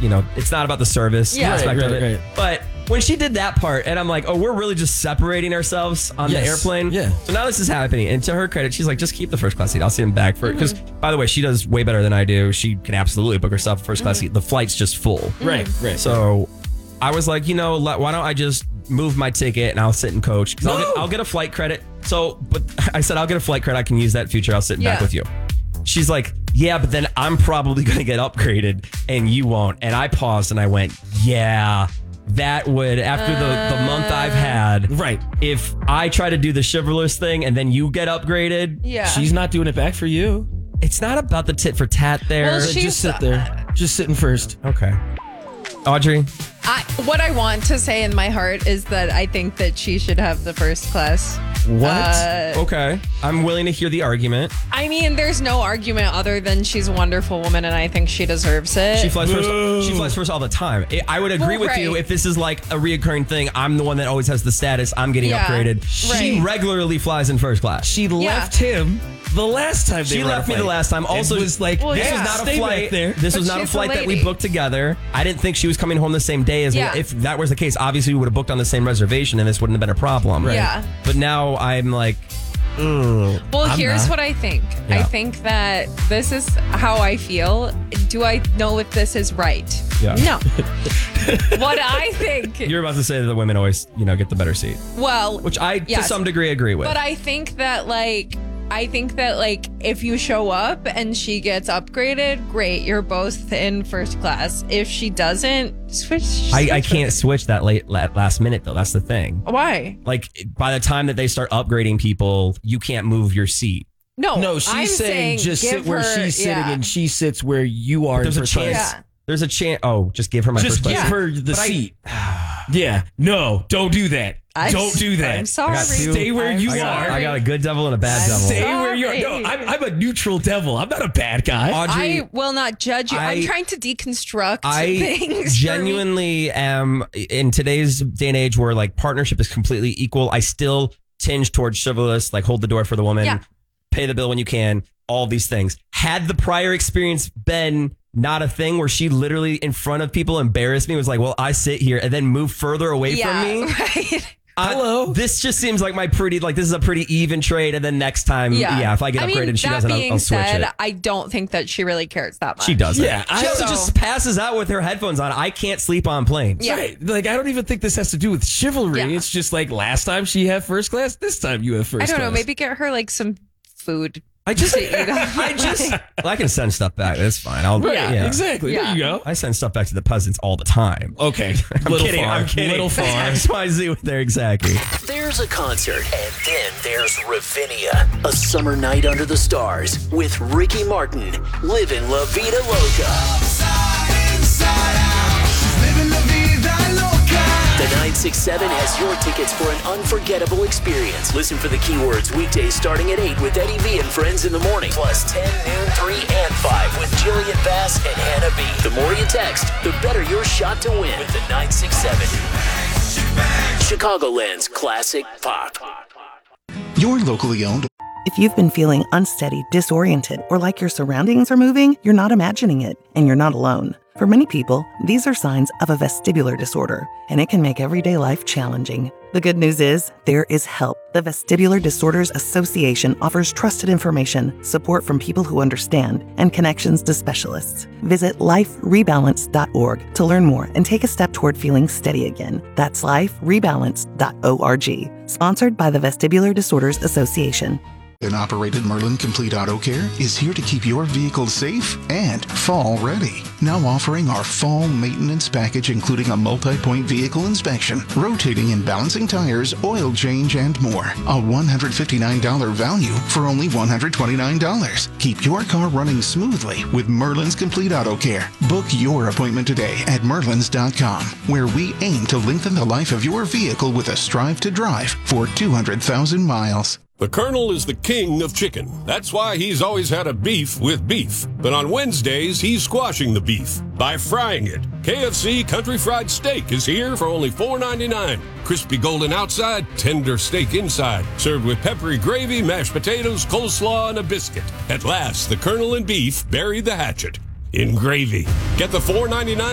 it's not about the service aspect of it. Right. But when she did that part, and I'm like, oh, we're really just separating ourselves on the airplane. Yeah. So now this is happening. And to her credit, she's like, just keep the first class seat. I'll sit in back for it. Because, by the way, she does way better than I do. She can absolutely book herself a first class seat. The flight's just full. Right. So I was like, why don't I just move my ticket and I'll sit in coach? Because I'll get a flight credit. But I said, I'll get a flight credit. I can use that in future. I'll sit in back with you. She's like, yeah, but then I'm probably going to get upgraded and you won't. And I paused and I went, yeah, that would, after the month I've had, right. If I try to do the chivalrous thing and then you get upgraded, she's not doing it back for you. It's not about the tit for tat there. Well, just sit there. Just sitting first. Okay. Audrey? What I want to say in my heart is that I think that she should have the first class. What? Okay. I'm willing to hear the argument. I mean, there's no argument other than she's a wonderful woman and I think she deserves it. She flies first. She flies first all the time. I would agree with you if this is like a reoccurring thing. I'm the one that always has the status. I'm getting upgraded. She regularly flies in first class. She left him the last time she left me the last time. Also, was like, this was not a flight. This was not a flight that we booked together. I didn't think she was coming home the same day as me. If that was the case, obviously we would have booked on the same reservation and this wouldn't have been a problem. Right. Yeah. But now I'm like, well, here's what I think. I think that this is how I feel. Do I know if this is right? Yeah. No. What I think. You're about to say that the women always, get the better seat. Well, which I, to some degree, agree with. But I think that, if you show up and she gets upgraded, great. You're both in first class. If she doesn't, switch. I can't switch that last minute, though. That's the thing. Why? Like, by the time that they start upgrading people, you can't move your seat. No, she's saying just sit where she's sitting and she sits where you are. There's a chance. There's a chance. Oh, just give her my first class. Just give her the seat. No, don't do that. Don't do that. I'm sorry. Stay where you are. I got a good devil and a bad devil. Stay where you are. No, I'm a neutral devil. I'm not a bad guy. Audrey, I will not judge you. I'm trying to deconstruct I things. genuinely am, in today's day and age where like partnership is completely equal, I still tinge towards chivalrous, like hold the door for the woman, pay the bill when you can, all these things. Had the prior experience been not a thing where she literally in front of people embarrassed me, was like, well, I sit here and then move further away from me. Right. Hello. This just seems like this is a pretty even trade. And then next time, if I get upgraded and she doesn't, I'll switch it. I don't think that she really cares that much. She doesn't. Yeah. She also just passes out with her headphones on. I can't sleep on planes. Yeah. Right. Like, I don't even think this has to do with chivalry. Yeah. It's just like last time she had first class, this time you have first class. I don't know. Maybe get her like some food. I can send stuff back. That's fine. Exactly. There you go. I send stuff back to the peasants all the time. Okay. I'm kidding. Little far. XYZ with there, exactly. There's a concert, and then there's Ravinia, a summer night under the stars with Ricky Martin, living La Vida Loca. Inside out, she's living La Vida Loca. The 967 has your tickets for an unforgettable experience. Listen for the keywords weekdays starting at 8 with Eddie V and friends in the morning, plus 10, noon, 3, and 5 with Jillian Bass and Hannah B. The more you text, the better your shot to win with the 967. Chicagoland's classic pop. You're locally owned. If you've been feeling unsteady, disoriented, or like your surroundings are moving, you're not imagining it, and you're not alone. For many people, these are signs of a vestibular disorder, and it can make everyday life challenging. The good news is, there is help. The Vestibular Disorders Association offers trusted information, support from people who understand, and connections to specialists. Visit liferebalance.org to learn more and take a step toward feeling steady again. That's liferebalance.org. Sponsored by the Vestibular Disorders Association. An operated Merlin Complete Auto Care is here to keep your vehicle safe and fall ready. Now offering our fall maintenance package, including a multi-point vehicle inspection, rotating and balancing tires, oil change, and more. A $159 value for only $129. Keep your car running smoothly with Merlin's Complete Auto Care. Book your appointment today at merlins.com, where we aim to lengthen the life of your vehicle with a Strive to Drive for 200,000 miles. The Colonel is the king of chicken. That's why he's always had a beef with beef. But on Wednesdays, he's squashing the beef by frying it. KFC Country Fried Steak is here for only $4.99. Crispy golden outside, tender steak inside. Served with peppery gravy, mashed potatoes, coleslaw, and a biscuit. At last, the Colonel and beef bury the hatchet in gravy. Get the $4.99